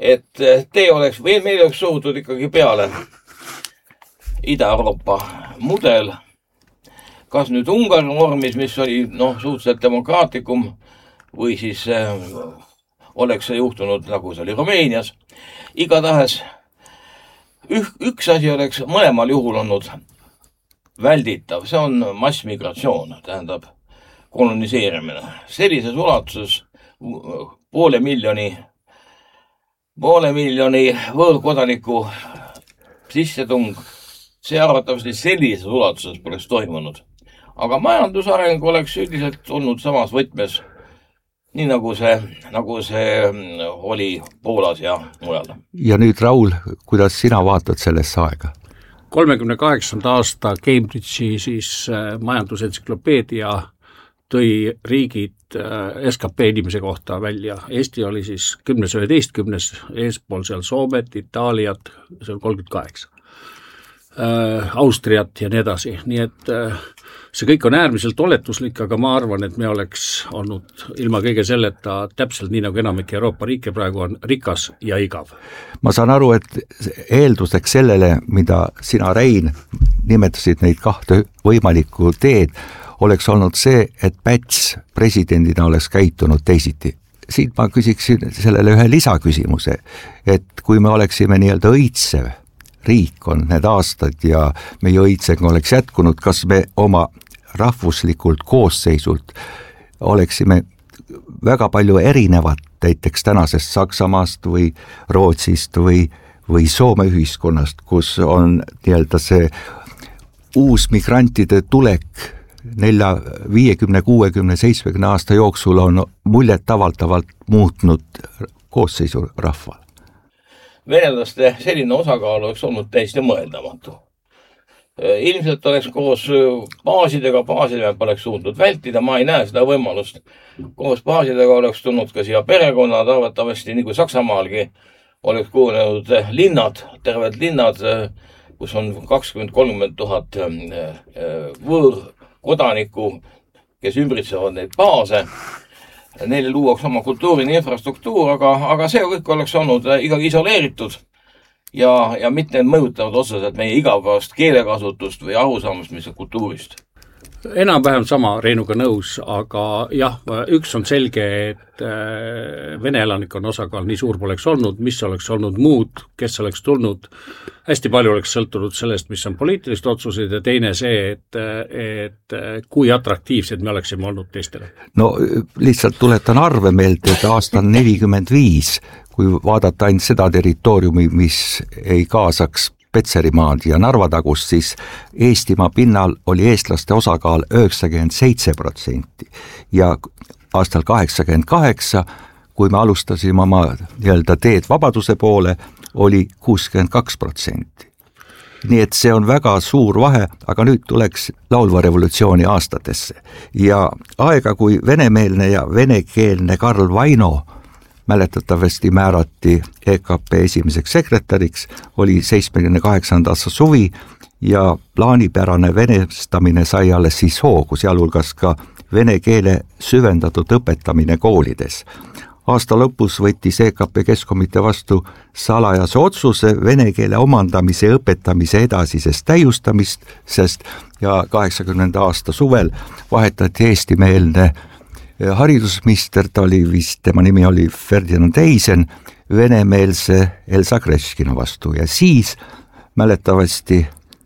et meil oleks suutud ikkagi peale Ida-Euroopa mudel, kas nüüd Ungari vormis, mis oli suhteliselt demokraatlikum, või siis oleks see juhtunud, nagu see oli Rumeenias. Igatahes üks asi oleks mõlemal juhul olnud välditav, see on massmigratsioon, tähendab koloniseerimine. Sellises ulatuses poole miljoni võõrkodaniku sissetung, see arvatavasti sellises ulatuses poleks toimunud. Aga majandusareng oleks üldiselt olnud samas võtmes, nii nagu see oli Poolas ja mujal. Ja nüüd, Raul, kuidas sina vaatad sellesse aega? 38. aasta Cambridge'i siis majandusentsüklopeedia tõi riigid SKP inimese kohta välja. Eesti oli siis 10-11, eespool seal Soomet, Itaaliat, see on 38. Austriat ja nii edasi. Nii et see kõik on äärmiselt oletuslik, aga ma arvan, et me oleks olnud ilma kõige selleta täpselt nii, nagu enamik Euroopa riike praegu on rikas ja igav. Ma saan aru, et eelduseks sellele, mida sina, Rein, nimetasid neid kahte võimalikku teed, oleks olnud see, et Päts presidendina oleks käitunud teisiti. Siit ma küsiksin sellele ühe lisaküsimuse, et kui me oleksime nii-öelda õitsev riik on need aastad ja meie õitseng oleks jätkunud, kas me oma rahvuslikult koosseisult oleksime väga palju erinevad näiteks tänasest Saksamaast või Rootsist või Soome ühiskonnast, kus on nii-öelda see uus migrantide tulek 4, 50, 60, 70 aasta jooksul on muljet avaldavalt muutnud koosseisu rahval. Venelaste selline osakaal oleks olnud täiesti mõeldamatu. Ilmselt oleks koos baasidega me poleks suutnud vältida, ma ei näe seda võimalust. Koos baasidega oleks tulnud ka siia perekonnad, arvatavasti nii kui Saksamaalgi oleks kujunenud linnad, terved linnad, kus on 20-30 000 võõrkodanikku, kes ümbritsevad neid baase. Neile luuaks oma kultuurini infrastruktuur, aga see kõik oleks olnud ikkagi isoleeritud ja mitte mõjutavad otseselt meie igapäevast keelekasutust või arusaamist mis kultuurist. Enam-vähem sama Reinuga nõus, aga jah, üks on selge, et Vene elanikkonna osakaal nii suur poleks olnud, mis oleks olnud muud, kes oleks tulnud. Hästi palju oleks sõltunud sellest, mis on poliitilised otsused ja teine see, et kui atraktiivsed me oleksime olnud teistele. No lihtsalt tuletan arve meelde, et aasta 45, kui vaadata ainult seda territooriumi, mis ei kaasaks Petserimaad ja Narva tagust, siis Eestimaa pinnal oli eestlaste osakaal 97% ja aastal 88, kui me alustasime oma nii-öelda teed vabaduse poole, oli 62%. Nii et see on väga suur vahe, aga nüüd tuleks laulva revolutsiooni aastatesse. Ja aega, kui venemeelne ja venekeelne Karl Vaino mäletatavasti määrati EKP esimeseks sekretäriks, oli 78. aasta suvi ja plaanipärane venestamine sai alles siis hoogu, sealhulgas ka vene keele süvendatud õpetamine koolides. Aasta lõpus võttis EKP Keskkomitee vastu salajase otsuse vene keele omandamise ja õpetamise edasisest täiustamist, sest ja 80. aasta suvel vahetati eestimeelne haridusminister, tema nimi oli Ferdinand Eisen, venemeelse Elsa Greškina vastu ja siis mäletavasti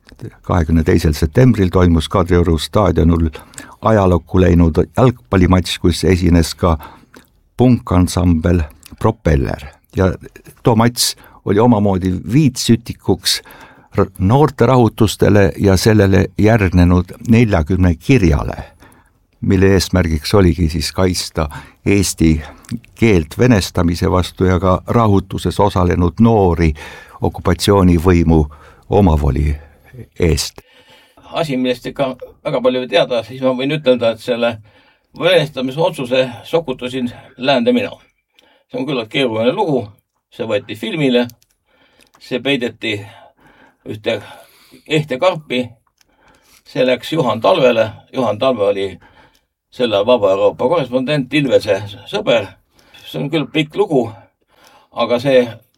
22. septembril toimus Kadrioru staadionul ajalukku läinud jalgpallimatš, kus esines ka punkansambel Propeller ja too matš oli omamoodi viitsütikuks noorte rahutustele ja sellele järgnenud 40 kirjale, mille eesmärgiks oligi siis kaitsta eesti keelt venestamise vastu ja ka rahutuses osalenud noori okupatsioonivõimu omavoli eest. Asi, millest ikka väga palju teada, siis ma võin ütelda, et selle venestamise otsuse sokutasin läände mina. See on küllalt keeruline lugu, see võeti filmile, see peideti ühte ehte karpi, see läks Juhan Talvele, Juhan Talve oli selle Vaba Euroopa korrespondent, Ilvese sõber. See on küll pikk lugu, aga see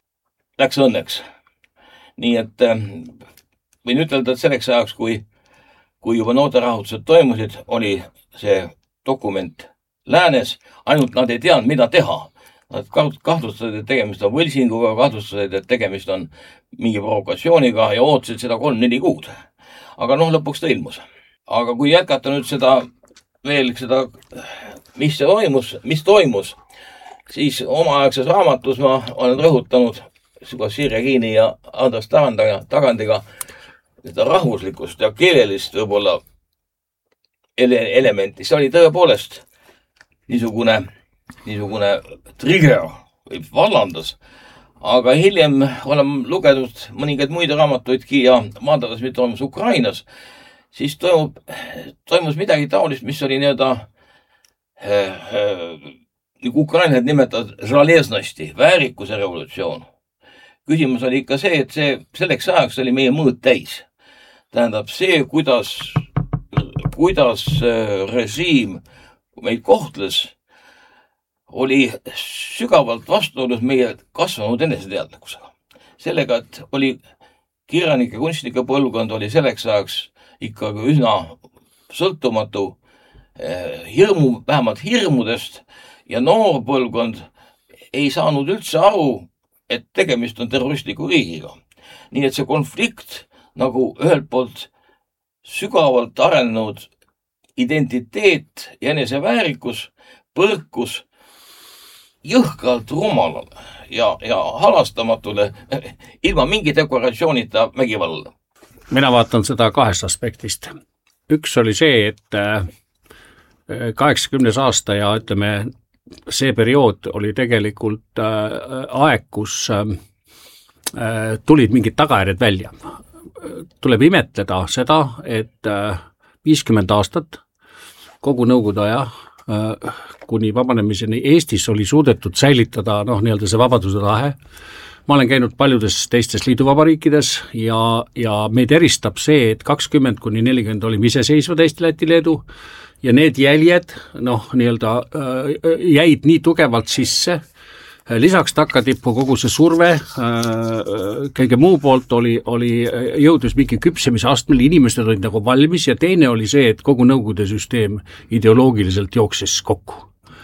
läks õnneks. Nii et võin ütelda, et selleks ajaks, kui juba noorterahutused toimusid, oli see dokument läänes, ainult nad ei teadnud, mida teha. Nad kahtlustasid, et tegemist on võlsinguga, kahtlustasid, et tegemist on mingi provokatsiooniga ja ootasid seda 3-4 kuud. Aga lõpuks ta ilmus. Aga kui jätkata nüüd seda, mis toimus, siis omaaegses raamatus ma olen rõhutanud Sirje Kiini ja Andres Tagandiga seda rahvuslikust ja keelelist võib-olla elementi. See oli tõepoolest niisugune trigger või vallandas, aga hiljem olen lugenud mõningaid muid raamatuidki ja vaadates, mis toimus Ukrainas, siis toimus midagi taolist, mis oli nagu ukrainlased nimetavad žaleznosti, väärikuse revolutsioon. Küsimus oli ikka see, et selleks ajaks oli meie mõõt täis. Tähendab see, kuidas režiim meid kohtles, oli sügavalt vastuolus meie kasvanud eneseteadlikkusega. Sellega, et oli kirjanike ja kunstnike põlvkond oli selleks ajaks ikkagi üsna sõltumatu vähemalt hirmudest ja noor põlvkond ei saanud üldse aru, et tegemist on terroristliku riigiga. Nii et see konflikt nagu ühelt poolt sügavalt arenenud identiteet ja eneseväärikus põrkus jõhkralt rumalale ja halastamatule ilma mingi dekoratsioonita vägivalla. Mina vaatan seda 2 aspektist. Üks oli see, et 80. aasta ja ütleme, see periood oli tegelikult aeg, kus tulid mingid tagajärjed välja. Tuleb imetleda seda, et 50 aastat kogu nõukogude aja kuni vabanemiseni Eestis oli suudetud säilitada nii-öelda see vabaduse tahe. Ma olen käinud paljudes teistes liiduvabariikides ja meid eristab see, et 20–40 olime iseseisvad Eesti, Läti, Leedu ja need jäljed nii-öelda jäid nii tugevalt sisse. Lisaks takkatippu kogu see surve, kõige muu poolt oli jõudus mingi küpsemise astmel, inimesed olid nagu valmis ja teine oli see, et kogu nõukogude süsteem ideoloogiliselt jooksis kokku.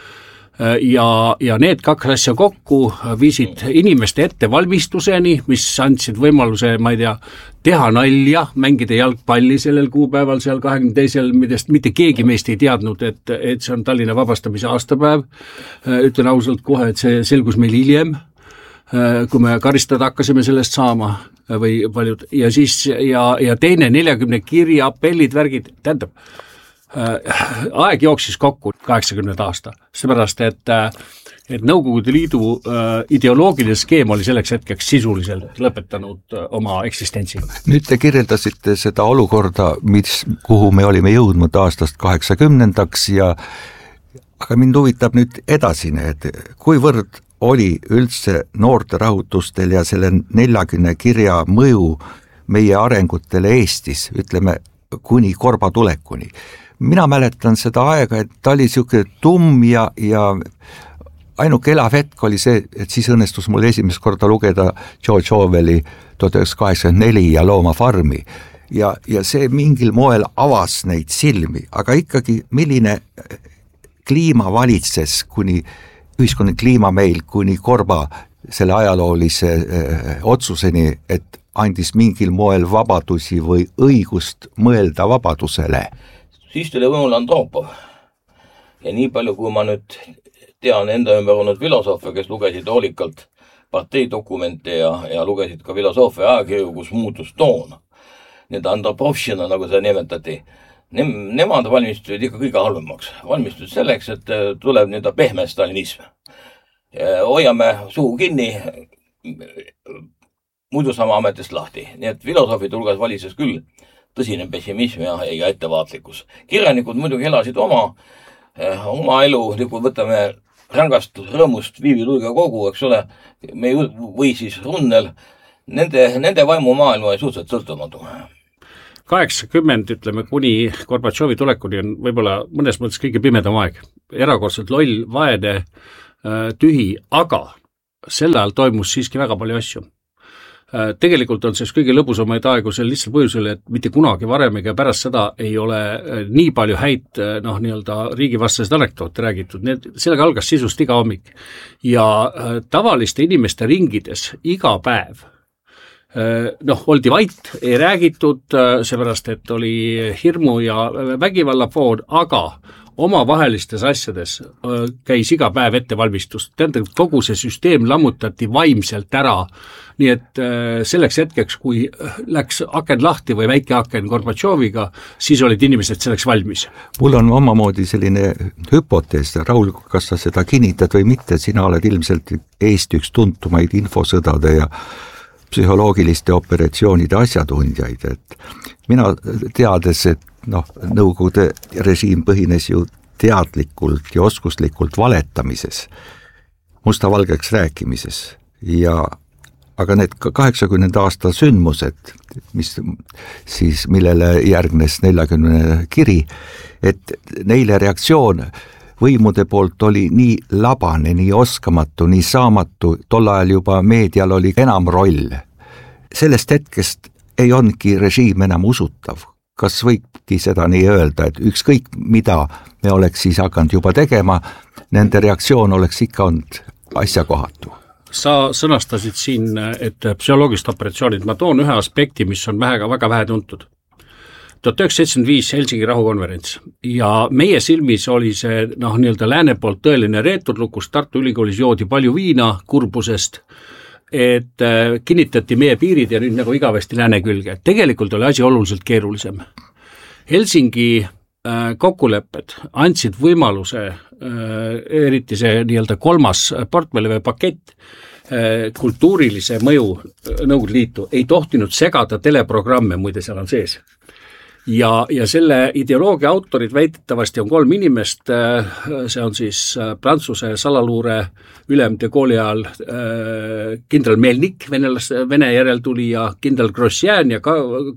Ja need 2 asja kokku viisid inimeste ette valmistuseni, mis andsid võimaluse, ma ei tea, teha nalja, mängida jalgpalli sellel kuupäeval seal 22. millest mitte keegi meist ei teadnud, et see on Tallinna vabastamise aastapäev. Ütlen ausalt kohe, et see selgus meil hiljem, kui me karistada hakkasime sellest saama või paljud. Ja siis ja teine 40 kirja, appellid, värgid, tähendab, aeg jooksis kokku 80 aasta, seepärast, et Nõukogude Liidu ideoloogiline skeem oli selleks hetkeks sisuliselt lõpetanud oma eksistentsi. Nüüd te kirjeldasite seda olukorda, kuhu me olime jõudnud aastast 80-ndaks aga mind huvitab nüüd edasine, et kuivõrd oli üldse noorte rahutustel ja selle 40 kirja mõju meie arengutele Eestis, ütleme, kuni Korba tulekuni. Mina mäletan seda aega, et ta oli niisugune tumm ja ainuke elav hetk oli see, et siis õnnestus mul esimest korda lugeda George Orwelli 1984 ja Loomafarmi ja see mingil moel avas neid silmi, aga ikkagi milline kliima valitses kuni ühiskonna kliima meil kuni Korba selle ajaloolise otsuseni, et andis mingil moel vabadusi või õigust mõelda vabadusele. Siis tuli võimule Andropov. Ja nii palju, kui ma nüüd tean enda ümber olnud filosoofe, kes lugesid hoolikalt parteidokumente ja lugesid ka filosoofia ajakirju, kus muutus toon. Need Andropovšina, nagu seda nimetati, nemad valmistusid ikka kõige halvemaks. Valmistusid selleks, et tuleb nii-öelda pehme stalinism. Hoiame suhu kinni, muidu saame ametist lahti. Nii et filosoofide hulgas valitses küll tõsine pessimism ja ettevaatlikkus. Kirjanikud muidugi elasid oma elu, kui võtame rängast rõõmust Viivi-Luiga kogu, eks ole, või siis Runnel, nende vaimumaailma oli suhteliselt sõltumatu. 80, ütleme, kuni Gorbatšovi tulekuni on võib-olla mõnes mõttes kõige pimedam aeg. Erakordselt loll, vaene, tühi, aga sel ajal toimus siiski väga palju asju. tegelikult on see kõige lõbusamaid aegu sel lihtsal põhjusel, et mitte kunagi varem ega pärast seda ei ole nii palju häid nii-öelda riigivastaseid anekdoote räägitud, sellega algas sisust iga hommik ja tavaliste inimeste ringides iga päev oldi vait, ei räägitud, seepärast, et oli hirmu ja vägivallafoon, aga omavahelistes asjades käis iga päev ettevalmistust. Tähendab, kogu see süsteem lammutati vaimselt ära, nii et selleks hetkeks, kui läks aken lahti või väike aken Gorbatšoviga, siis olid inimesed selleks valmis. Mul on omamoodi selline hüpotees, Raul, kas sa seda kinnitad või mitte, sina oled ilmselt Eesti üks tuntumaid infosõdade ja psühholoogiliste operatsioonide asjatundjaid, et mina teades, et Nõukogude režiim põhines ju teadlikult ja oskuslikult valetamises, mustavalgeks rääkimises aga need 80 aasta sündmused, millele järgnes 40 kiri, et neile reaktsioon võimude poolt oli nii labane, nii oskamatu, nii saamatu, tol ajal juba meedial oli enam roll. Sellest hetkest ei olnudki režiim enam usutav. Kas võibki seda nii öelda, et ükskõik mida me oleks siis hakanud juba tegema, nende reaktsioon oleks ikka olnud asjakohatu? Sa sõnastasid siin, et psühholoogilist operatsioonid, ma toon ühe aspekti, mis on väga vähe tuntud. 1975 Helsingi rahukonverents ja meie silmis oli see nii-öelda lääne poolt tõeline reeturlukus, Tartu Ülikoolis joodi palju viina kurbusest, et kinnitati meie piirid ja nüüd nagu igavesti lääne külge. Tegelikult oli asi oluliselt keerulisem. Helsingi kokkulepped andsid võimaluse, eriti see nii-öelda kolmas portfelli või pakett, kultuurilise mõju Nõukogude Liitu ei tohtinud segada teleprogramme, muide seal on sees. Ja selle ideoloogia autorid väitetavasti on 3 inimest, see on siis Prantsuse salaluure ülem de Gaulle'i ajal kindral Melnik, Vene järeltulija, kindral Grosjean ja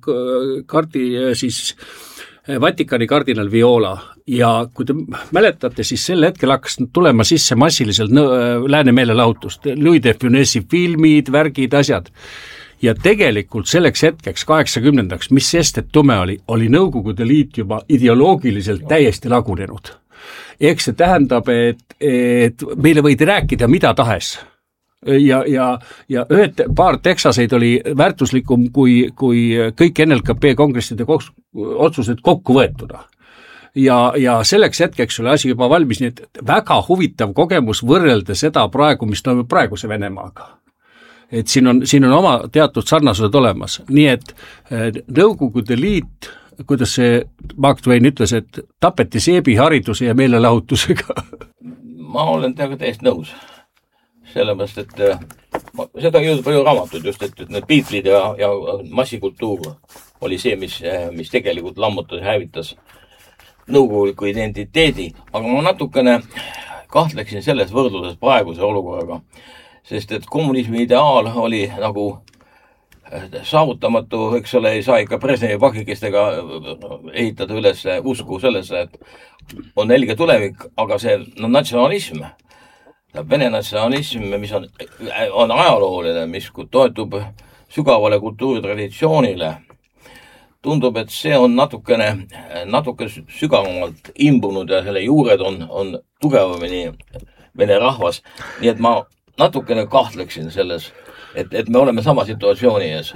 siis Vatikani kardinal Viola. Ja kui te mäletate, siis sel hetkel hakkas tulema sisse massiliselt lääne meelelahutust, Louis de Funesi filmid, värgid, asjad. Ja tegelikult selleks hetkeks 80-ndaks, mis sest, et tume oli Nõukogude Liit juba ideoloogiliselt täiesti lagunenud. Eks see tähendab, et meile võidi rääkida mida tahes. Ja paar Texaseid oli väärtuslikum kui kõik NLKP kongresside otsused kokku võetuna. Ja selleks hetkeks oli asi juba valmis, nii et väga huvitav kogemus võrrelda seda praegu, mis toimub praeguse Venemaaga. Et siin on oma teatud sarnasused olemas, nii et Nõukogude Liit, kuidas see Mark Twain ütles, et tapeti seebihariduse ja meelelahutusega. Ma olen teiega täiesti nõus, sellepärast, et seda on jõudnud palju raamatud just, et need Beatlid ja massikultuur oli see, mis tegelikult lammutas ja hävitas nõukoguliku identiteedi, aga ma natukene kahtleksin selles võrdluses praeguse olukorraga, sest et kommunismi ideaal oli nagu saavutamatu, eks ole, ei saa ikka Brežnevi pakikestega ehitada üles usku sellesse, et on helge tulevik, aga see natsionalism, Vene natsionalism, mis on ajalooline, mis toetub sügavale kultuuritraditsioonile, tundub, et see on natuke sügavamalt imbunud ja selle juured on tugevamini Vene rahvas, nii et ma natukene kahtleksin selles, et me oleme sama situatsiooni ees.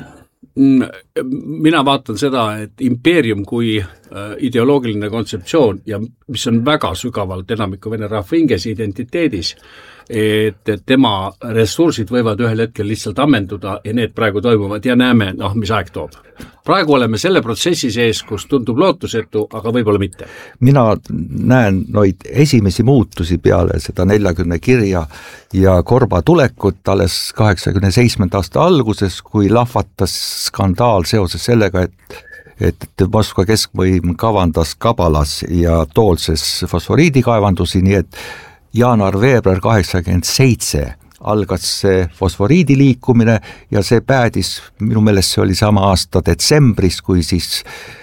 Mina vaatan seda, et impeerium kui ideoloogiline kontseptsioon ja mis on väga sügavalt enamiku Vene rahva hinges identiteedis, et tema ressursid võivad ühel hetkel lihtsalt ammenduda ja need praegu toimuvad ja näeme, mis aeg toob. Praegu oleme selle protsessi sees, kus tundub lootusetu, aga võib-olla mitte. Mina näen noid esimesi muutusi peale seda 40 kirja ja Korba tulekut alles 87. aasta alguses, kui lahvatas skandaal seoses sellega, et Moskva keskvõim kavandas Kabalas ja Toolses fosforiidikaevandusi, nii et jaanuar-veebruar 87 algas see fosforiidi liikumine ja see päädis, minu meelest see oli sama aasta detsembris, kui siis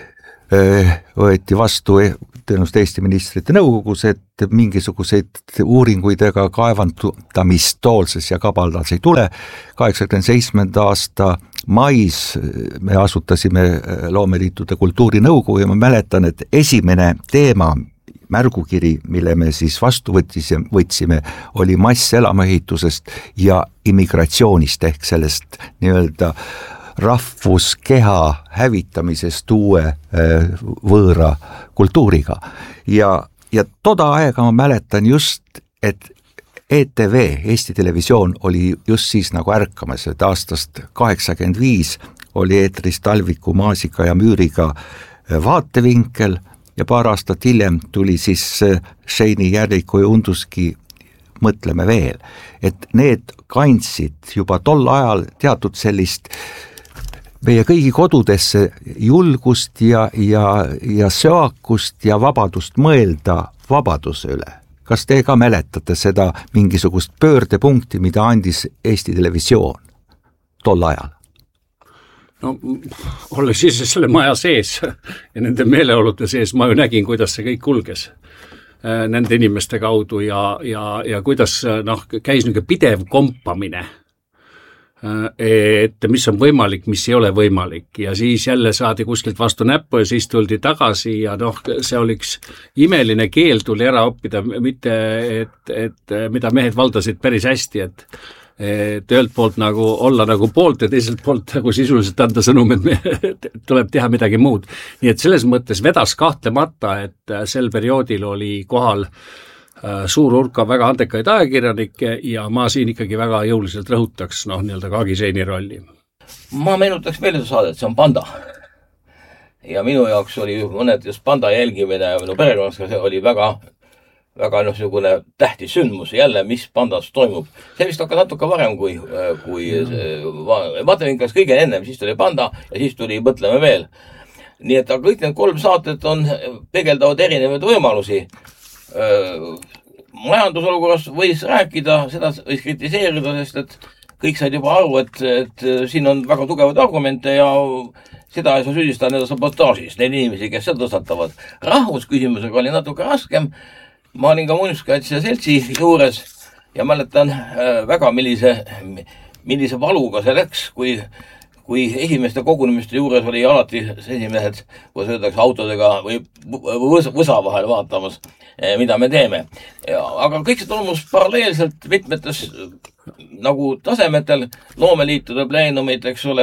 võeti vastu tõenäoliselt Eesti ministrite nõukogus, et mingisuguseid uuringuid ega kaevandamist Toolses ja Kabaldas ei tule. 87. aasta mais me asutasime Loomeliitude kultuurinõukogu ja ma mäletan, et esimene teema, märgukiri, mille me siis vastu võtsime, oli masselamaehitusest ja immigratsioonist ehk sellest nii-öelda rahvuskeha hävitamisest uue võõra kultuuriga. Ja toda aega ma mäletan just, et ETV, Eesti Televisioon, oli just siis nagu ärkamas, et aastast 85 oli eetris Talviku, Maasika ja Müüriga vaatevinkel ja paar aastat hiljem tuli siis Sheini, Järviku ja Unduski Mõtleme veel. Et need kandsid juba tol ajal teatud sellist meie kõigi kodudesse julgust ja söakust ja vabadust mõelda vabaduse üle. Kas te ka mäletate seda mingisugust pöördepunkti, mida andis Eesti Televisioon tol ajal? No, olles siis selle maja sees ja nende meeleolude sees, ma ju nägin, kuidas see kõik kulges nende inimeste kaudu ja kuidas käis niisugune pidev kompamine, et mis on võimalik, mis ei ole võimalik ja siis jälle saadi kuskilt vastu näppu ja siis tuldi tagasi ja see oli üks imeline keel tuli ära õppida, mitte et mida mehed valdasid päris hästi, et ühelt poolt nagu olla nagu poolt ja teiselt poolt nagu sisuliselt anda sõnum, et tuleb teha midagi muud. Nii et selles mõttes vedas kahtlemata, et sel perioodil oli kohal suur hulka väga andekaid ajakirjanikke ja ma siin ikkagi väga jõuliselt rõhutaks nii-öelda Kaagi Sheini rolli. Ma meenutaks meelde saadet, see on Panda. Ja minu jaoks oli mõned just Panda jälgimine minu perekonnas oli väga niisugune tähtis sündmus jälle, mis Pandas toimub. See vist hakkas natuke varem kui vaatevinkas kõige ennem, siis tuli Panda ja siis tuli Mõtleme veel. Nii et kõik need 3 saated peegeldavad erinevaid võimalusi. Majandusolukorras võis rääkida, seda võis kritiseerida, sest et kõik said juba aru, et siin on väga tugevad argumente ja seda ei saa süüdistada nende sabotaažis, need inimesi, kes seda tõstatavad. Rahvusküsimusega oli natuke raskem. Ma olin ka muinsuskaitse seltsi juures ja mäletan väga millise valuga see läks, kui esimeste kogunemiste juures oli alati esimehed, kus öeldakse autodega või võsa vahel vaatamas, mida me teeme. Aga kõik see toimus paralleelselt mitmetes nagu tasemetel, loomeliitude pleenumid, eks ole,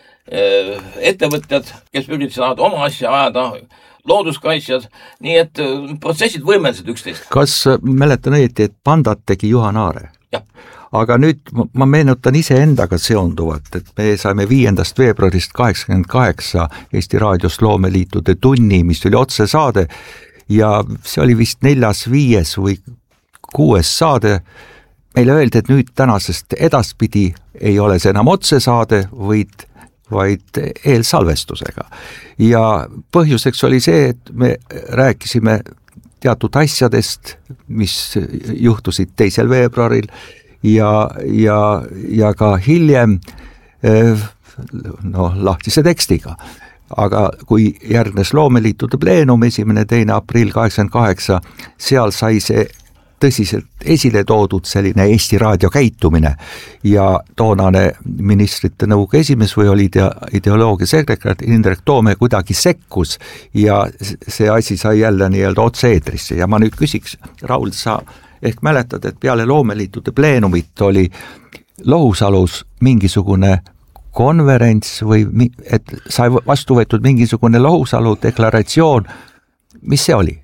ettevõtjad, kes üritasid oma asja ajada, looduskaitsjad, nii et protsessid võimendasid üksteist. Kas mäletan õieti, et Pandat tegi Juhan Aare? Jah. Aga nüüd ma meenutan iseendaga seonduvat, et me saime 5. veebruarist 88 Eesti Raadios Loomeliitude tunni, mis oli otsesaade ja see oli vist 4., 5. või 6. saade. Meile öeldi, et nüüd tänasest edaspidi ei ole see enam otsesaade, vaid eelsalvestusega. Ja põhjuseks oli see, et me rääkisime teatud asjadest, mis juhtusid 2. veebruaril ja ka hiljem lahtise tekstiga. Aga kui järgnes Loomeliitude pleenum 1., 2. aprill 88, seal sai see tõsiselt esile toodud selline Eesti Raadio käitumine ja toonane ministrite nõukogu esimees või oli ideoloogia sekretär Indrek Toome kuidagi sekkus ja see asi sai jälle nii-öelda otse-eetrisse ja ma nüüd küsiks, Raul, sa ehk mäletad, et peale Loomeliitude pleenumit oli Lohusalus mingisugune konverents või et sai vastu võetud mingisugune Lohusalu deklaratsioon, mis see oli?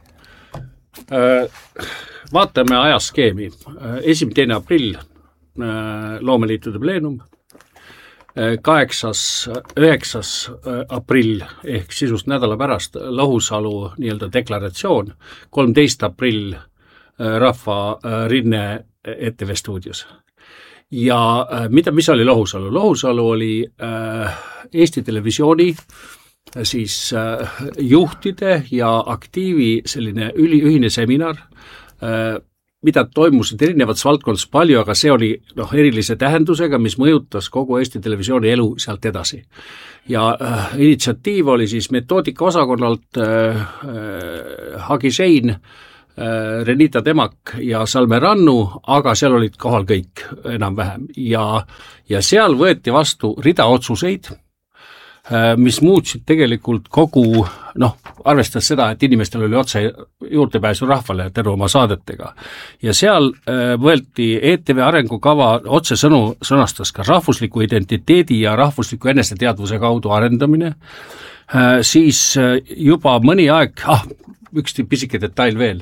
Vaatame ajaskeemi. 1. 2. aprill Loomeliitude pleenum, 8. 9. aprill ehk sisust nädala pärast Lohusalu nii-öelda deklaratsioon, 13. aprill Rahva Rinne ETV stuudios. Ja mis oli Lohusalu? Lohusalu oli Eesti Televisiooni siis juhtide ja aktiivi selline ühine seminar, mida toimusid erinevates valdkondades palju, aga see oli erilise tähendusega, mis mõjutas kogu Eesti Televisiooni elu sealt edasi. Ja initsiatiiv oli siis metoodika osakonnalt Hagi Sein, Renita Temak ja Salme Rannu, aga seal olid kohal kõik enam-vähem ja seal võeti vastu rida otsuseid, mis muutsid tegelikult kogu, arvestades seda, et inimestel oli otse juurdepääsu rahvale terve oma saadetega. Ja seal võeti ETV arengukava otsesõnu sõnastas ka rahvusliku identiteedi ja rahvusliku eneseteadvuse kaudu arendamine, siis juba mõni aeg, üks pisike detail veel,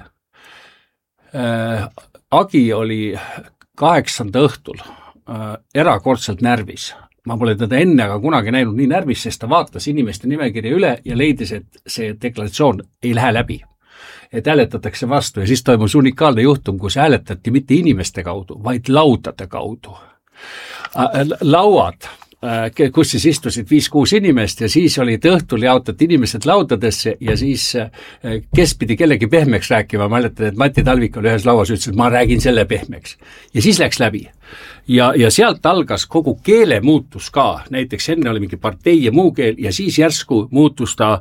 Agi oli 8. õhtul erakordselt närvis. Ma pole teda enne aga kunagi näinud nii närvis, sest ta vaatas inimeste nimekirja üle ja leidis, et see deklaratsioon ei lähe läbi. Et hääletatakse vastu ja siis toimus unikaalne juhtum, kus hääletati mitte inimeste kaudu, vaid laudade kaudu. Lauad, kus siis istusid 5-6 inimest ja siis olid õhtul jaotati inimesed laudadesse ja siis kes pidi kellegi pehmeks rääkima, mäletan, et Mati Talvik oli ühes lauas, ütles, et ma räägin selle pehmeks. Ja siis läks läbi. Ja sealt algas kogu keele muutus ka, näiteks enne oli mingi partei ja muu keel ja siis järsku muutus ta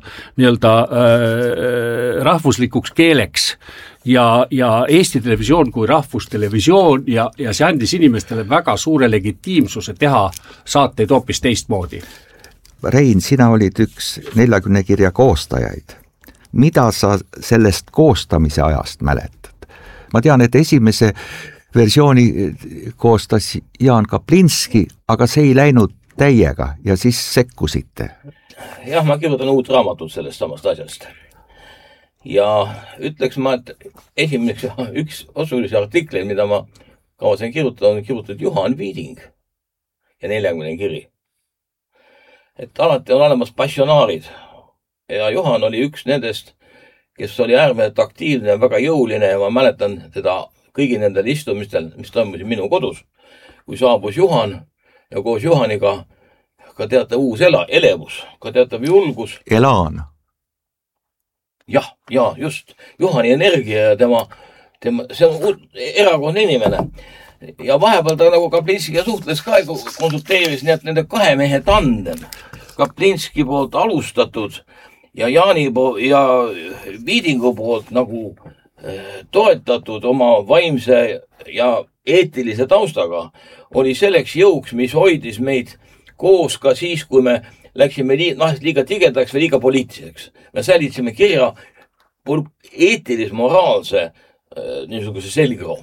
rahvuslikuks keeleks ja Eesti Televisioon kui rahvustelevisioon ja see andis inimestele väga suure legitiimsuse teha saateid hoopis teistmoodi. Rein, sina olid üks 40 kirja koostajaid. Mida sa sellest koostamise ajast mäletad? Ma tean, et esimese versiooni koostas Jaan Kaplinski, aga see ei läinud täiega ja siis sekkusite. Jah, ma kirjutan uut raamatut sellest samast asjast. Ja ütleks ma, et esimeseks üks osulisi artikleid, mida ma kavatsen kirjutada, on kirjutatud Juhan Viiding ja 40 kiri. Et alati on olemas passionaarid ja Juhan oli üks nendest, kes oli äärmiselt aktiivne ja väga jõuline ja ma mäletan teda kõigi nendel istumistel, mis toimusid minu kodus, kui saabus Juhan ja koos Juhaniga ka teatav uus elevus, ka teatav julgus. Elaan. Ja, just. Juhani energia ja tema see on erakordne inimene. Ja vahepeal ta nagu Kaplinskiga suhtles ka, konsulteeris nii, et nende kahe mehe tandem, Kaplinski poolt alustatud ja Jaani ja Viidingu poolt nagu toetatud oma vaimse ja eetilise taustaga oli selleks jõuks, mis hoidis meid koos ka siis, kui me läksime liiga tigedaks või liiga poliitiliseks. Me säilitasime kirja eetilis-moraalse niisuguse selgroo.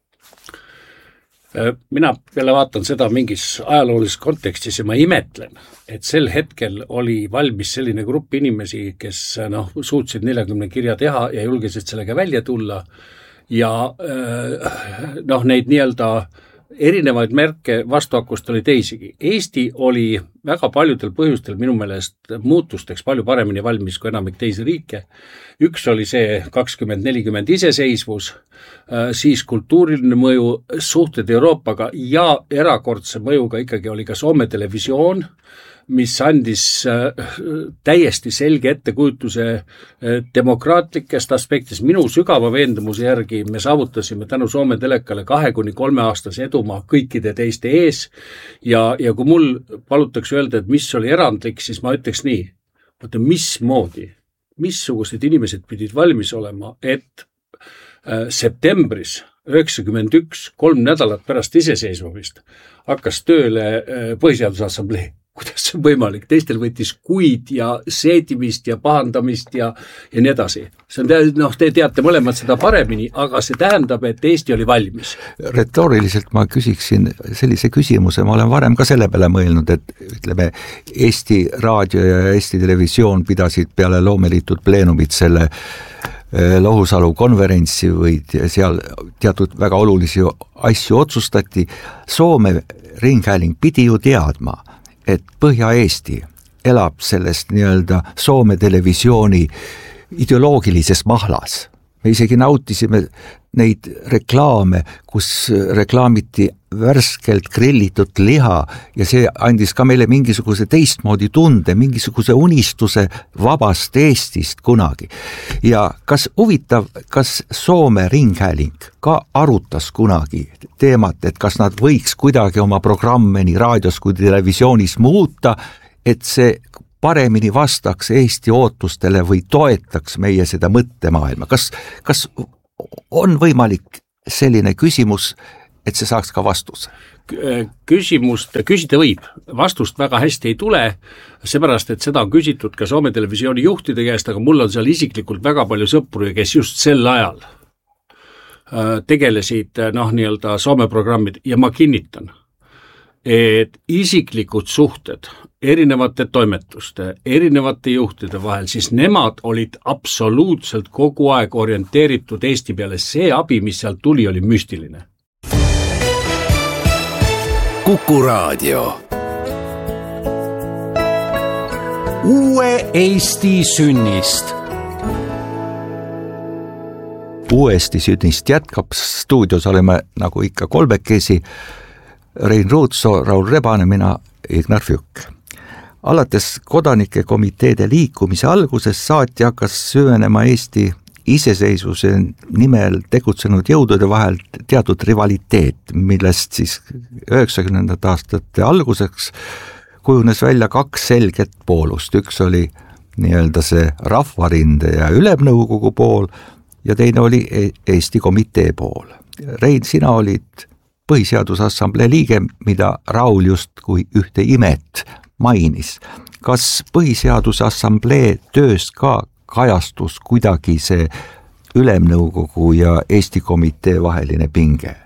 Mina peale vaatan seda mingis ajaloolises kontekstis ja ma imetlen, et sel hetkel oli valmis selline grupp inimesi, kes suutsid 40 kirja teha ja julgesid sellega välja tulla ja neid nii-öelda erinevaid märke vastuakust oli teisigi. Eesti oli väga paljudel põhjustel minu meelest muutusteks palju paremini valmis kui enamik teisi riike. Üks oli see 2040 iseseisvus, siis kultuuriline mõju, suhted Euroopaga ja erakordse mõjuga ikkagi oli ka Soome televisioon, mis andis täiesti selge ettekujutuse demokraatlikest aspektist. Minu sügava veendumuse järgi me saavutasime tänu Soome telekale 2-3 aastase edumaa kõikide teiste ees ja kui mul palutakse öelda, et mis oli erandlik, siis ma ütleks nii, missugused inimesed pidid valmis olema, et septembris 91, 3 nädalat pärast iseseisvumist hakkas tööle Põhiseaduse Assamblee. Kuidas see on võimalik? Teistel võttis kuid ja seedimist ja pahandamist ja nii edasi. See on, te teate mõlemad seda paremini, aga see tähendab, et Eesti oli valmis. Retooriliselt ma küsiksin sellise küsimuse, ma olen varem ka selle peale mõelnud, et ütleme, Eesti raadio ja Eesti televisioon pidasid peale loomeliitud pleenumit selle Lohusalu konverentsi või seal teatud väga olulisi asju otsustati. Soome ringhääling pidi ju teadma, et Põhja-Eesti elab sellest nii-öelda Soome televisiooni ideoloogilises mahlas. me isegi nautisime neid reklaame, kus reklaamiti värskelt grillitud liha ja see andis ka meile mingisuguse teistmoodi tunde, mingisuguse unistuse vabast Eestist kunagi. Ja kas Soome ringhääling ka arutas kunagi teemat, et kas nad võiks kuidagi oma programme nii raadios kui televisioonis muuta, et see paremini vastaks Eesti ootustele või toetaks meie seda mõttemaailma. Kas on võimalik selline küsimus, et see saaks ka vastuse? Küsimust küsida võib, vastust väga hästi ei tule, seepärast, et seda on küsitud ka Soome televisiooni juhtide käest, aga mul on seal isiklikult väga palju sõpru, kes just sel ajal tegelesid nii-öelda Soome programmid ja ma kinnitan, et isiklikud suhted erinevate toimetuste, erinevate juhtide vahel, siis nemad olid absoluutselt kogu aeg orienteeritud Eesti peale. See abi, mis sealt tuli, oli müstiline. Kuku Raadio. Uue Eesti sünnist. Uuesti sünnist jätkab, stuudios oleme nagu ikka kolmekesi, Rein Ruutso, Raul Rebane, mina Ignar Fjuk. Alates kodanike komiteede liikumise alguses saati hakkas süvenema Eesti iseseisvuse nimel tegutsenud jõudude vahel teatud rivaliteet, millest siis 90. aastate alguseks kujunes välja kaks selget poolust. Üks oli nii-öelda see Rahvarinde ja Ülemnõukogu pool ja teine oli Eesti komitee pool. Rein, sina olid Põhiseadusassamblee liige, mida Raul just kui ühte imet mainis. Kas Põhiseadusassamblee töös ka kajastus kuidagi see Ülemnõukogu ja Eesti komitee vaheline pinge?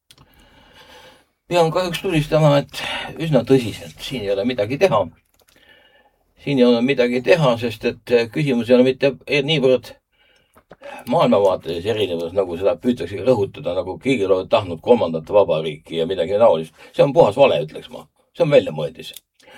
Pean kahjuks tunnistama, et üsna tõsiselt. Siin ei ole midagi teha. Siin ei ole midagi teha, sest et küsimus ei ole mitte niivõrd maailmavaates erinevus, nagu seda püütakse rõhutada, nagu keegi ole tahtnud kolmandat vabariiki ja midagi taolist. See on puhas vale, ütleks ma. See on väljamõeldis.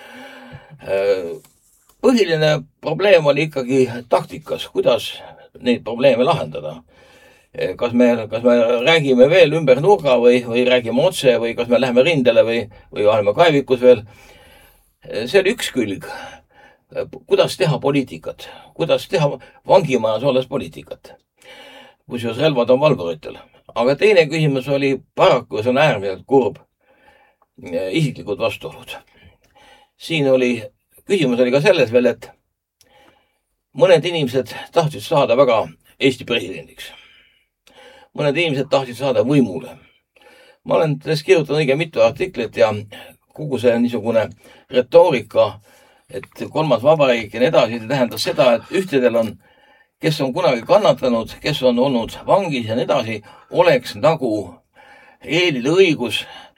Põhiline probleem oli ikkagi taktikas, kuidas neid probleeme lahendada. Kas me räägime veel ümber nurga või räägime otse või kas me läheme rindele või oleme kaevikus veel. See oli üks külg. Kuidas teha poliitikat, kuidas teha vangimajas olles poliitikat, kus just relvad on valvuritel. Aga teine küsimus oli paraku, see on äärmiselt kurb, isiklikud vastuolud. Siin küsimus oli ka selles veel, et mõned inimesed tahtsid saada väga Eesti presidendiks. Mõned inimesed tahtsid saada võimule. Ma olen tõesti kirjutanud õige mitu artiklit ja kogu see niisugune retoorika, et kolmas vabariik ja nii edasi, tähendas seda, et ühtedel on, kes on kunagi kannatanud, kes on olnud vangis ja nii edasi, oleks nagu eelile õigus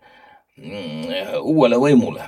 uuele võimule.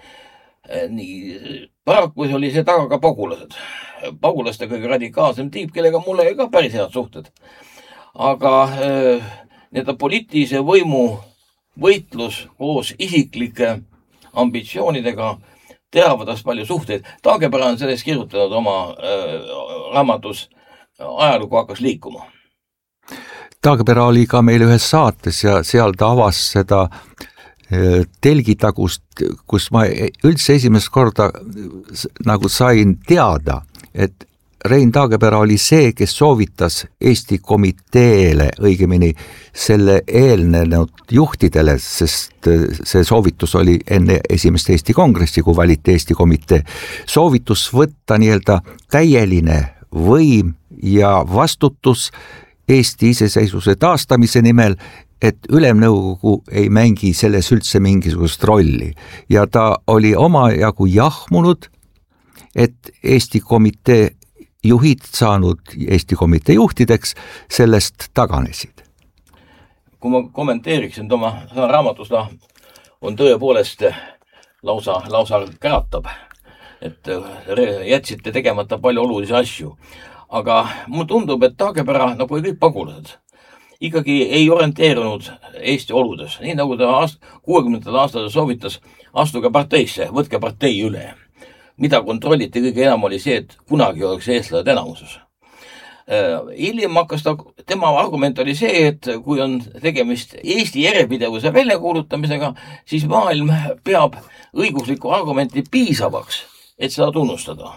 Nii, paraku oli see taga ka pagulased. Pagulaste kõige radikaalsem tiip, kellega mul ei ka päris head suhted. Aga need poliitilise võimu võitlus koos isiklike ambitsioonidega teravadast palju suhteid. Taagepera on sellest kirjutanud oma raamatus Ajalugu hakkas liikuma. Taagepera oli ka meil ühes saates ja seal ta avas seda telgitagust, kus ma üldse esimest korda nagu sain teada, et Rein Taagepera oli see, kes soovitas Eesti komiteele, õigemini selle eelnenud juhtidele, sest see soovitus oli enne esimest Eesti kongressi, kui valiti Eesti komitee, soovitus võtta nii-öelda täieline võim ja vastutus Eesti iseseisvuse taastamise nimel, et Ülemnõukogu ei mängi selles üldse mingisugust rolli. Ja ta oli omajagu jahmunud, et Eesti komitee juhid saanud Eesti komitee juhtideks sellest taganesid. Kui ma kommenteeriksin oma raamatust, on tõepoolest lausa käratab, et jätsite tegemata palju olulisi asju. Aga mul tundub, et Taagepera, nagu kõik pagulased, ikkagi ei orienteerunud Eesti oludes. Nii nagu ta 60. aastal soovitas, astuge parteisse, võtke partei üle. Mida kontrolliti kõige enam oli see, et kunagi oleks eestlased enamuses. Hiljem hakkas tema argument oli see, et kui on tegemist Eesti järjepidevuse väljakuulutamisega, siis maailm peab õiguslikku argumenti piisavaks, et seda tunnustada.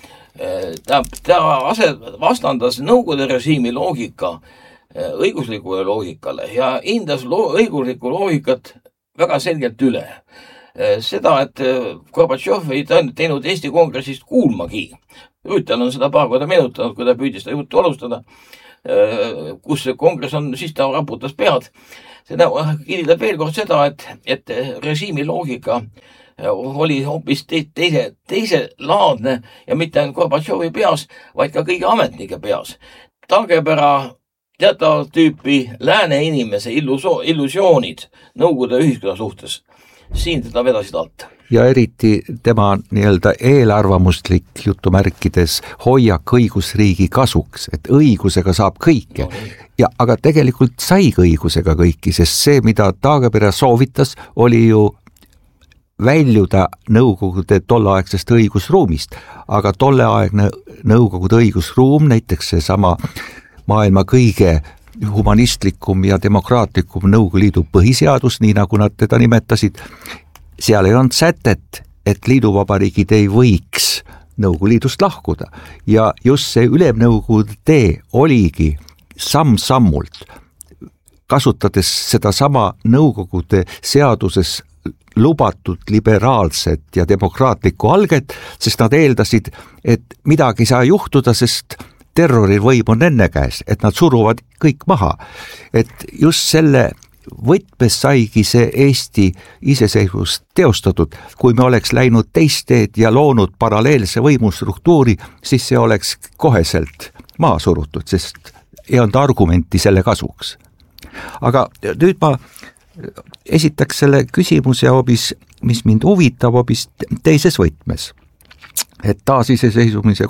Ta vastandas Nõukogude režiimi loogika õiguslikule loogikale ja hindas õiguslikku loogikat väga selgelt üle. Seda, et Gorbatšov ei teinud Eesti kongressist kuulmagi. Rüütel on seda paar korda meenutanud, kui ta püüdis seda juttu alustada, kus kongress on, siis ta raputas pead. Seda kinnitab veel kord seda, et režiimi loogika oli hoopis teise laadne ja mitte ainult Gorbatšovi peas, vaid ka kõigi ametnike peas. Taagepera teatavat tüüpi lääne inimese illusioonid Nõukogude ühiskonna suhtes. Siin teda vedasid alt. Ja eriti tema nii-öelda eelarvamuslik jutumärkides hoiak õigusriigi kasuks, et õigusega saab kõike. Ja, aga tegelikult sai õigusega kõiki, sest see, mida Taagepera soovitas, oli ju väljuda Nõukogude tolleaegsest õigusruumist, aga tolleaegne Nõukogude õigusruum, näiteks see sama maailma kõige humanistlikum ja demokraatlikum Nõukogude Liidu põhiseadus, nii nagu nad teda nimetasid, seal ei olnud sätet, et liiduvabariigid ei võiks Nõukogude Liidust lahkuda. Ja just see ülemnõukogude tee oligi samm-sammult, kasutades seda sama Nõukogude seaduses lubatud liberaalset ja demokraatlikku alget, sest nad eeldasid, et midagi ei saa juhtuda, sest terrorivõim on enne käes, et nad suruvad kõik maha. Et just selle võtmes saigi see Eesti iseseisvus teostatud. Kui me oleks läinud teist teed ja loonud paralleelse võimustruktuuri, siis see oleks koheselt maha surutud, sest ei olnud argumenti selle kasuks. Aga nüüd ma esitaks selle küsimuse hoopis, mis mind huvitab hoopis teises võtmes. Et taasiseseisumise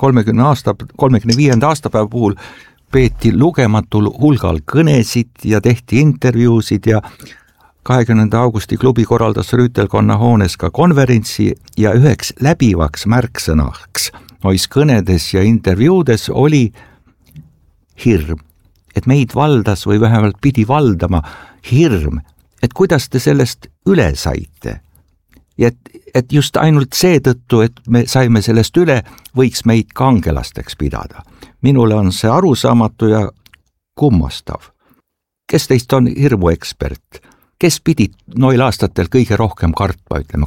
35. aastapäeva puhul peeti lugematul hulgal kõnesid ja tehti intervjuusid ja 20. augusti klubi korraldas Rüütelkonna hoones ka konverentsi ja üheks läbivaks märksõnaks nois kõnedes ja intervjuudes oli hirm, et meid valdas või vähemalt pidi valdama hirm, et kuidas te sellest üle saite. Ja et just ainult seetõttu, et me saime sellest üle, võiks meid kangelasteks pidada. Minule on see arusaamatu ja kummastav. Kes teist on hirmuekspert? Kes pidid noil aastatel kõige rohkem kartma, ütleme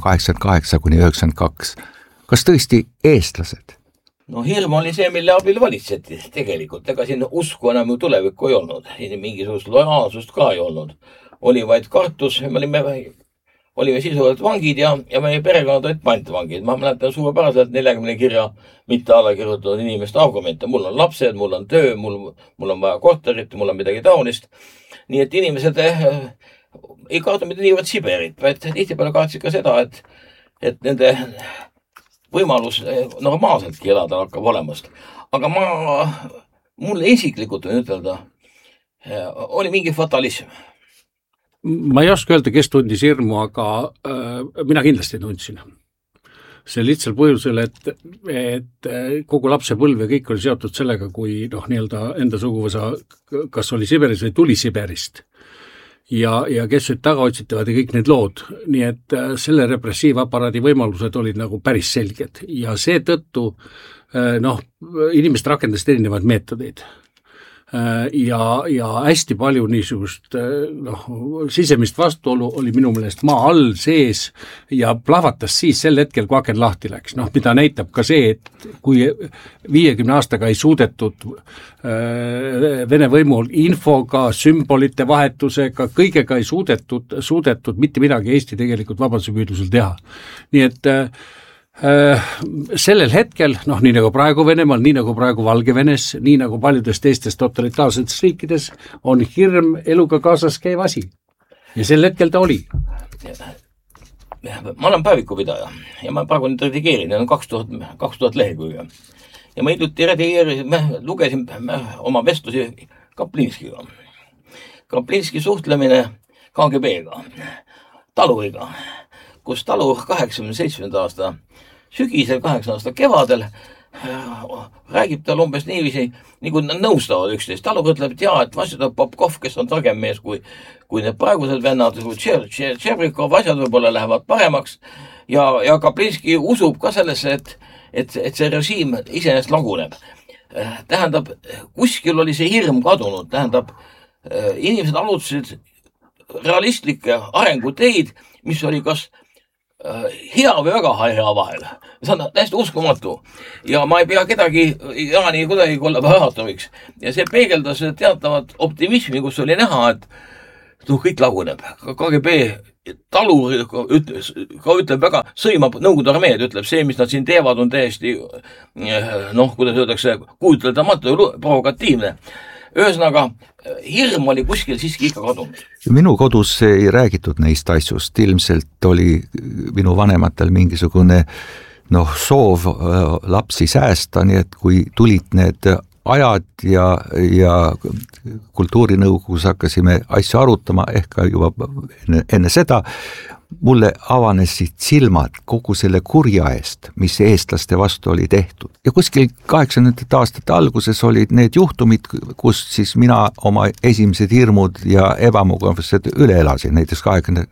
88–92? Kas tõesti eestlased? No hirm oli see, mille abil valitseti tegelikult. Ega siin usku enam ju tulevikku ei olnud. Mingisugust lojaalsust ka ei olnud. Oli vaid kartus, me olime sisuliselt vangid ja meie perekonnad olid pantvangid. Ma mäletan suurepäraselt 40 kirja mitte alla kirjutatud inimeste argumente. Mul on lapsed, mul on töö, mul on vaja korterit, mul on midagi taolist. Nii et inimesed ei kaota mitte niivõrd Siberit, vaid tihtipeale kaatsid ka seda, et nende võimalus normaalseltki elada hakkab olemast. Aga mulle isiklikult võin ütelda, oli mingi fatalism. Ma ei oska öelda, kes tundis hirmu, aga mina kindlasti tundsin. See lihtsal põhjusel, et kogu lapsepõlv ja kõik oli seotud sellega, kui nii-öelda enda suguvõsa kas oli Siberis või tuli Siberist. Ja kes nüüd taga otsitavad ja kõik need lood. Nii et selle repressiivaparaadi võimalused olid nagu päris selged. Ja seetõttu inimesed rakendasid erinevaid meetodeid. Ja hästi palju niisugust sisemist vastuolu oli minu meelest maa all sees ja plahvatas siis sel hetkel, kui aken lahti läks. Mida näitab ka see, et kui 50 aastaga ei suudetud Vene võimul infoga, sümbolite vahetusega, kõigega ei suudetud mitte midagi Eesti tegelikult vabadusepüüdlusel teha. Nii et sellel hetkel, nii nagu praegu Venemaal, nii nagu praegu Valgevenes, nii nagu paljudes teistes totalitaarsetes riikides, on hirm eluga kaasas käiv asi. Ja sel hetkel ta oli. Ma olen päevikupidaja ja ma praegu nüüd redigeerin, on 2000 lehekülge. Ja ma hiljuti lugesin oma vestlusi Kaplinskiga. Kaplinski suhtlemine KGB-ga, Taluriga, kus Talu 87. aasta sügisel, 8 aasta kevadel räägib tal umbes niiviisi, nagu nad nõustavad üksteist. Talu ütleb, et et vastutab Popkov, kes on targem mees kui need praegused vennad, kui Tšebrikov, asjad võib-olla lähevad paremaks ja Kaplinski usub ka sellesse, et see režiim iseenesest laguneb. Tähendab, kuskil oli see hirm kadunud, tähendab, inimesed alutasid realistlikke arenguteid, mis oli kas hea või väga hea vahel. See on täiesti uskumatu. Ja ma ei pea kedagi Jaani kuidagi olla pahatoviks. Ja see peegeldas teatavat optimismi, kus oli näha, et kõik laguneb. KGB talu ütleb väga, sõimab Nõukogude armeed, ütleb see, mis nad siin teevad, on täiesti, kuidas öeldakse, kujuteldamatu ja provokatiivne. Ühesõnaga, hirm oli kuskil siiski ikka kadunud. Minu kodus ei räägitud neist asjust. Ilmselt oli minu vanematel mingisugune soov lapsi säästa, nii et kui tulid need ajad ja kultuurinõukogus hakkasime asju arutama, ehk juba enne seda, mulle avanesid silmad kogu selle kurja eest, mis eestlaste vastu oli tehtud. Ja kuskil 80. aastate alguses olid need juhtumid, kus siis mina oma esimesed hirmud ja ebamugavused üle elasin. Näiteks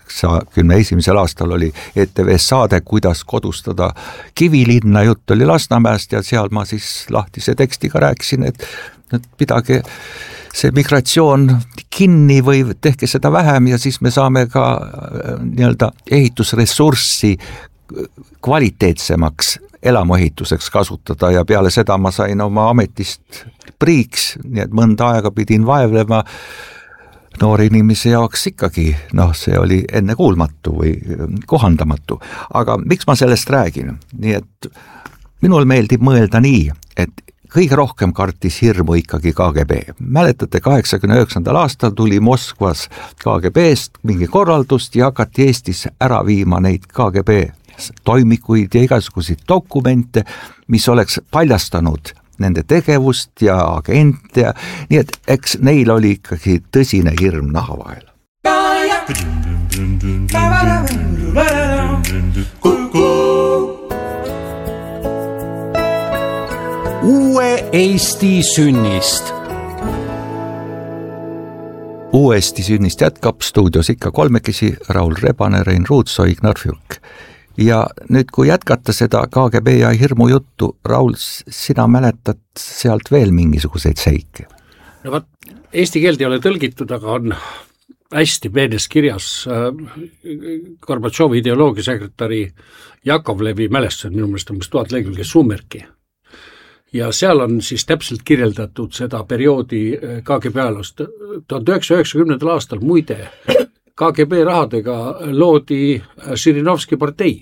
81. aastal oli ETV saade, kuidas kodustada Kivilinna, jutt oli Lasnamäest ja seal ma siis lahtise tekstiga rääkisin, et pidage see migratsioon kinni või tehke seda vähem ja siis me saame ka nii-öelda ehitusressurssi kvaliteetsemaks elamuehituseks kasutada ja peale seda ma sain oma ametist priiks, nii et mõnda aega pidin vaevlema noori inimese jaoks ikkagi, see oli ennekuulmatu või kohandamatu. Aga miks ma sellest räägin? Nii et minul meeldib mõelda nii, et kõige rohkem kartis hirmu ikkagi KGB. Mäletate, 89. aastal tuli Moskvas KGB-st mingi korraldust ja hakati Eestis ära viima neid KGB toimikuid ja igasuguseid dokumente, mis oleks paljastanud nende tegevust ja agente, nii et eks neil oli ikkagi tõsine hirm naha vahel. Uue Eesti sünnist. Uue Eesti sünnist jätkab stuudios ikka kolmekesi Raul Rebane, Rein Ruutso, Ignar Fürk. Ja nüüd, kui jätkata seda KGB ja hirmu juttu, Raul, sina mäletad sealt veel mingisuguseid seike? No vaat, eesti keelt ei ole tõlgitud, aga on hästi peenes kirjas Gorbatšovi ideoloogiasekretäri Jakovlevi mälestused, minu meelest on 1000 lehekülge suumerki. Ja seal on siis täpselt kirjeldatud seda perioodi KGB ajaloost. 1990. aastal muide KGB rahadega loodi Žirinovski partei.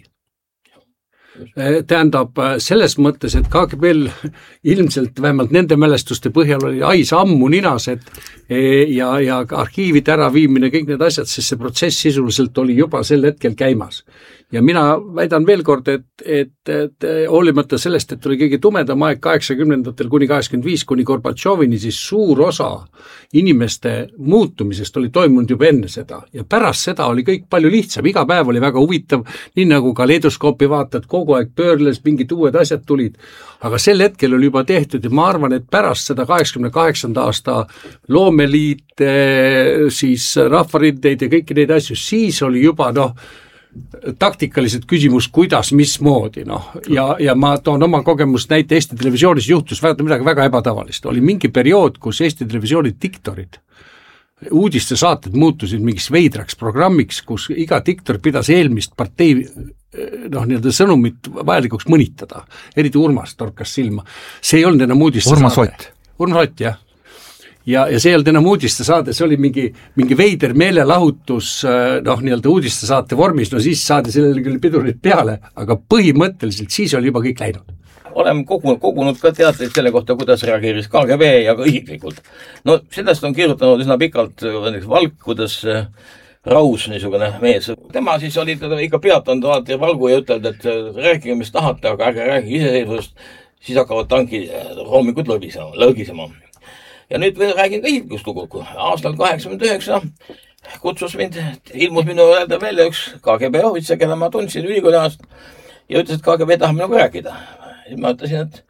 Tähendab selles mõttes, et KGB-l ilmselt vähemalt nende mälestuste põhjal oli ais ammu ninas, ja arhiivide äraviimine, kõik need asjad, sest see protsess sisuliselt oli juba sel hetkel käimas. Ja mina väidan veel kord, et hoolimata sellest, et oli kõige tumedam aeg 80-ndatel kuni 85 kuni Gorbatšovini, siis suur osa inimeste muutumisest oli toimunud juba enne seda. Ja pärast seda oli kõik palju lihtsam, iga päev oli väga huvitav, nii nagu kaleidoskoopi vaatad, kogu aeg pöörles, mingid uued asjad tulid. Aga sel hetkel oli juba tehtud ja ma arvan, et pärast seda 88. aasta loomeliit, siis rahvarindeid ja kõiki neid asju, siis oli juba taktikalised küsimus, kuidas, mismoodi, ja ma toon oma kogemust näite Eesti televisioonis juhtus midagi väga ebatavalist. Oli mingi periood, kus Eesti televisiooni diktorid, uudiste saated muutusid mingiks veidraks programmiks, kus iga diktor pidas eelmist partei nii-öelda sõnumit vajalikuks mõnitada. Eriti Urmas torkas silma. See ei olnud enam uudiste saade. Urmas Ott, jah. Ja see ei olnud enam uudiste saade, see oli mingi veider meelelahutus nii-öelda uudiste saate vormis, siis saadi sellele küll pidurid peale, aga põhimõtteliselt siis oli juba kõik läinud. Oleme kogunud ka teatreid selle kohta, kuidas reageeris KGB ja ka isiklikult. Sellest on kirjutanud üsna pikalt Valk, kuidas Raus niisugune mees. Tema siis oli ikka peatanud alati Valgu ja ütelnud, et rääkige, mis tahate, aga ärge rääkige iseseisvust, siis hakkavad tanki hommikut lõgisema. Ja nüüd räägin ka isiklikust lugu. Aastal 89 kutsus mind, ilmus minu öelda välja üks KGB ohvitser, keda ma tundsin ülikooli ajast ja ütles, et KGB tahab minuga rääkida. Siis ma ütlesin, et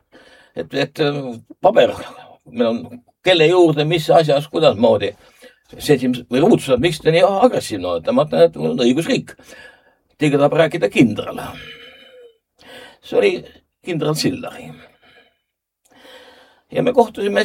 et paber, meil on kelle juurde, mis asjas, kuidas moodi. Või ruudsused, miks ta nii agressiivne on, ma mõtlen, et on õigusriik. Teiega tahab rääkida kindral. See oli kindral Sillari. Ja me kohtusime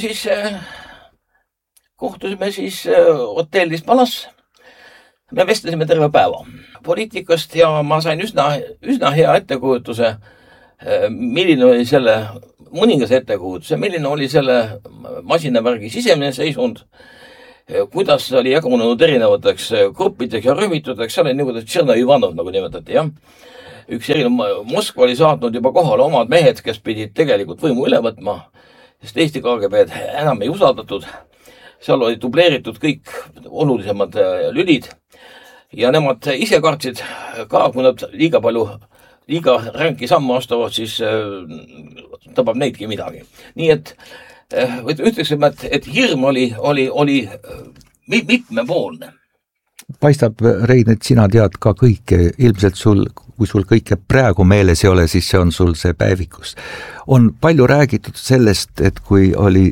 siis hotellis Palas. Me vestlesime terve päeva poliitikast ja ma sain üsna hea ettekujutuse, milline oli selle mõningase ettekujutuse, milline oli selle masinavärgi sisemine seisund, kuidas oli jagunenud erinevateks gruppideks ja rühmitudeks, seal oli niimoodi Tšerno Ivanov, nagu nimetati, jah. Üks Moskva oli saatnud juba kohale omad mehed, kes pidid tegelikult võimu üle võtma, sest Eesti KGB-d enam ei usaldatud. Seal oli dubleeritud kõik olulisemad lülid ja nemad ise kartsid ka, kui nad liiga ränki sammu astuvad, siis tabab neidki midagi. Nii et ütleksime, et hirm oli mitmepoolne. Paistab, Rein, et sina tead ka kõike, ilmselt kui sul kõike praegu meeles ei ole, siis see on sul see päevikus. On palju räägitud sellest, et kui oli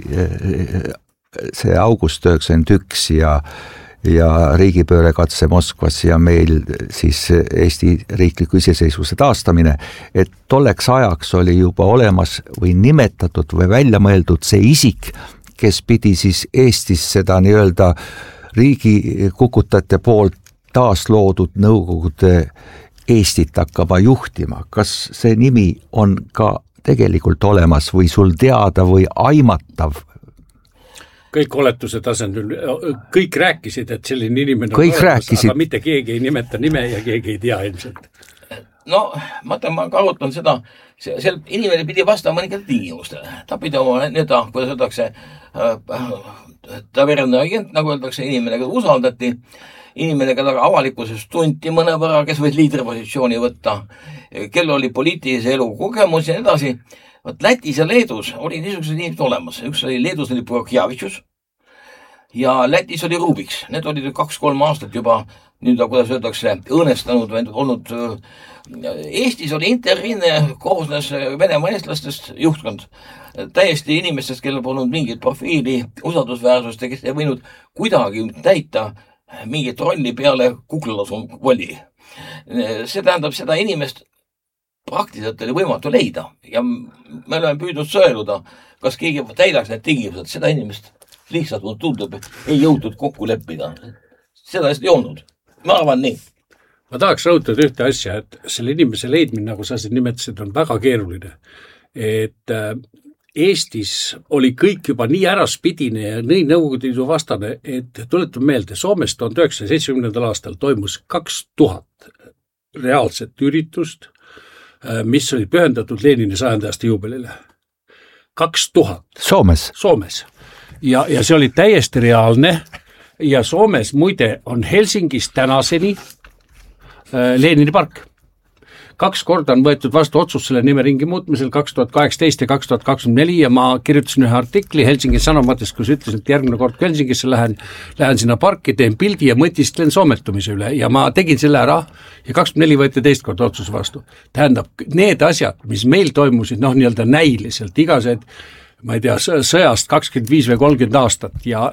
see august 91 ja riigipööre katse Moskvas ja meil siis Eesti riikliku iseseisvuse taastamine, et tolleks ajaks oli juba olemas või nimetatud või välja mõeldud see isik, kes pidi siis Eestis seda nii-öelda riigi kukutajate poolt taasloodud Nõukogude Eestit hakkama juhtima. Kas see nimi on ka tegelikult olemas või sul teada või aimatav? Kõik oletuse tasandil, kõik rääkisid, et selline inimene kõik olemas, rääkisid. Aga mitte keegi ei nimeta nime ja keegi ei tea ilmselt. No, ma kaotan seda, see inimene pidi vastama mõningate tingimustele. Ta pidi oma, kuidas öeldakse, taverne agent, nagu öeldakse, inimene, keda usaldati, inimene, keda avalikkuses tunti mõne võrra, kes võis liidripositsiooni võtta, kel oli poliitilise elu kogemus ja nii edasi. Lätis ja Leedus oli niisugused inimesed olemas. Üks oli Leedus oli Prokjavitšus ja Lätis oli Rubiks. Need olid 2-3 aastat juba, nüüd kuidas öeldakse, õõnestanud või olnud. Eestis oli interrinne, koosnes Venemaa eestlastest juhtkond. Täiesti inimestest, kellel polnud mingit profiili, usaldusväärsust ja kes ei võinud kuidagi täita mingit rolli peale kuklalasu voli. See tähendab seda inimest praktiliselt oli võimatu leida ja me oleme püüdnud sõeluda, kas keegi täidaks need tingimused, seda inimest lihtsalt tundub, ei jõutud kokku leppida. Seda ei olnud. Ma arvan nii. Ma tahaks rõhutada ühte asja, et selle inimese leidmine, nagu sa siin nimetasid, on väga keeruline. Et Eestis oli kõik juba nii äraspidine ja nii Nõukogude Liidu vastane, et tuletame meelde, Soomes 1970. aastal toimus 2000 reaalset üritust, mis oli pühendatud Lenini 100. aasta juubelile. 2000. Soomes. Ja see oli täiesti reaalne ja Soomes muide on Helsingis tänaseni Lenini park. 2 korda on võetud vastu otsus selle nime ringi muutmisel 2018 ja 2024 ja ma kirjutasin ühe artikli Helsingis Sanomatest, kus ütlesin, et järgmine kord kui Helsingisse lähen sinna parki, teen pildi ja mõtistlen soometumise üle ja ma tegin selle ära ja 24 võeti teist korda otsus vastu. Tähendab, need asjad, mis meil toimusid, nii-öelda näiliselt, igased, ma ei tea, sõjast 25 või 30 aastat ja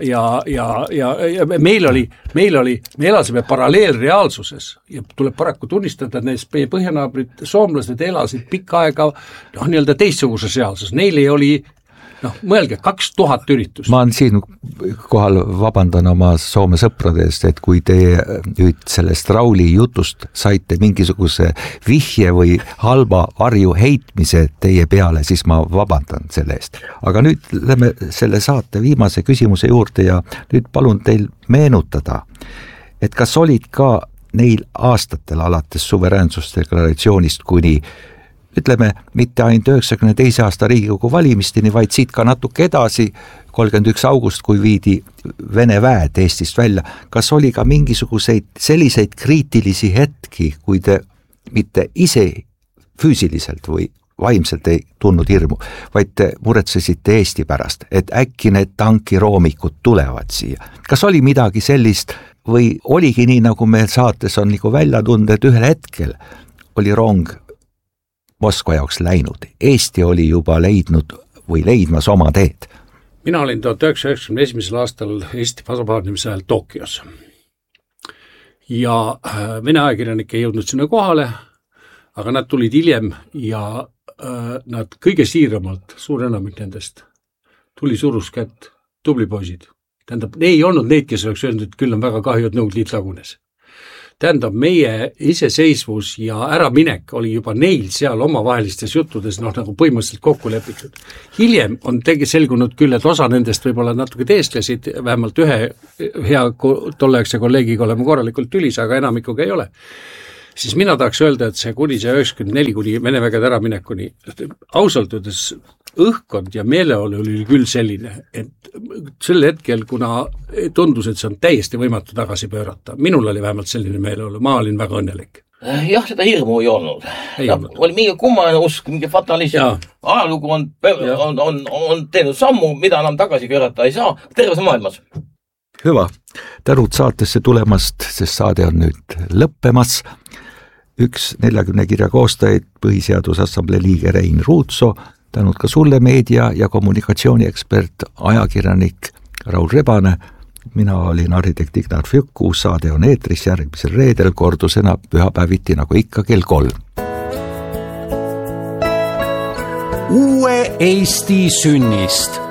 me elasime paralleelreaalsuses ja tuleb paraku tunnistada, et meie põhjanaabrid soomlased elasid pikka aega nii-öelda teistsuguses reaalsus. Neil ei oli, mõelge, 2000 üritust. Ma on siin kohal vabandan oma Soome sõprade eest, et kui te nüüd sellest Rauli jutust saite mingisuguse vihje või halba varju heitmise teie peale, siis ma vabandan selle eest. Aga nüüd lähme selle saate viimase küsimuse juurde ja nüüd palun teil meenutada, et kas olid ka neil aastatel alates suveräänsusdeklaratsioonist kuni ütleme, mitte ainult 92 aasta Riigikogu valimisteni, vaid siit ka natuke edasi, 31 august, kui viidi Vene väed Eestist välja. Kas oli ka mingisuguseid selliseid kriitilisi hetki, kui te mitte ise füüsiliselt või vaimselt ei tundnud hirmu, vaid te muretsesite Eesti pärast, et äkki need tankiroomikud tulevad siia? Kas oli midagi sellist või oligi nii, nagu meil saates on nagu välja tunda, et ühel hetkel oli rong Moskva jaoks läinud. Eesti oli juba leidnud või leidmas oma teed? Mina olin 1991. aastal Eesti vabanemise ajal Tokyos. Ja Vene ajakirjanik ei jõudnud sinna kohale, aga nad tulid hiljem ja nad kõige siiramalt, suur enamik nendest, tuli surus kätt, tubli poisid. Tähendab, ei olnud neid, kes oleks öelnud, et küll on väga kahju, et Nõukogude Liit lagunes. Tähendab, meie iseseisvus ja äraminek oli juba neil seal omavahelistes juttudes nagu põhimõtteliselt kokku lepitud. Hiljem on selgunud küll, et osa nendest võib-olla natuke teestlesid, vähemalt ühe hea tolleaegse kolleegiga oleme korralikult tülis, aga enamikuga ei ole. Siis mina tahaks öelda, et see kuni see 94 kuni Vene vägede äraminekuni, ausalt öeldes õhkkond ja meeleolu oli küll selline, et sel hetkel, kuna tundus, et see on täiesti võimatu tagasi pöörata, minul oli vähemalt selline meeleolu, ma olin väga õnnelik. Jah, seda hirmu ei olnud. Oli mingi kummaline usk, mingi fatalism. Ajalugu on teinud sammu, mida enam tagasi pöörata ei saa, terves maailmas. Hüva, tänud saatesse tulemast, sest saade on nüüd lõppemas. Üks 40 kirja koostajaid, Põhiseadusassamblee liige Rein Ruutso, tänud ka sulle meedia- ja kommunikatsiooniekspert, ajakirjanik Raul Rebane. Mina olin arhitekt Ignar Fjuk, uus saade on eetris järgmisel reedel, kordusena pühapäeviti nagu ikka kell 3. Uue Eesti sünnist.